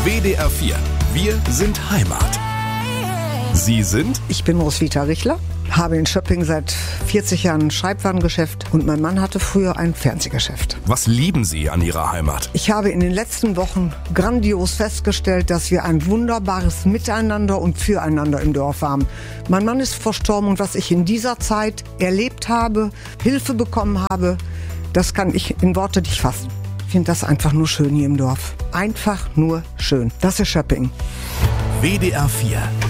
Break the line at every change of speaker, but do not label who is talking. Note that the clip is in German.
WDR 4. Wir sind Heimat. Sie sind?
Ich bin Roswitha Richler, habe in Schöpping seit 40 Jahren ein Schreibwarengeschäft und mein Mann hatte früher ein Fernsehgeschäft.
Was lieben Sie an Ihrer Heimat?
Ich habe in den letzten Wochen grandios festgestellt, dass wir ein wunderbares Miteinander und Füreinander im Dorf haben. Mein Mann ist verstorben und was ich in dieser Zeit erlebt habe, Hilfe bekommen habe, das kann ich in Worte nicht fassen. Ich finde das einfach nur schön hier im Dorf. Einfach nur schön. Das ist Schöpping.
WDR 4.